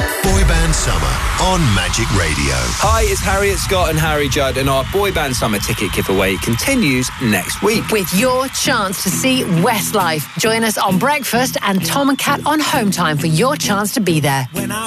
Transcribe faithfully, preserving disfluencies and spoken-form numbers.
Boy Band Summer on Magic Radio. Hi, it's Harriet Scott and Harry Judd, and our Boy Band Summer ticket giveaway continues next week. With your chance to see Westlife. Join us on Breakfast and Tom and Kat on Home Time for your chance to be there.